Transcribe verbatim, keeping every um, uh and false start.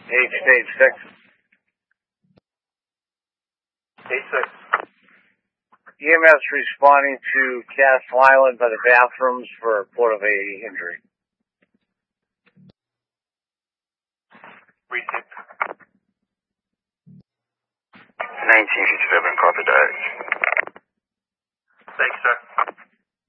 Eight stage six. Eight six. E M S responding to Castle Island by the bathrooms for a report of a injury. Receipt. nineteen fifty-seven, copy that. Thanks, sir.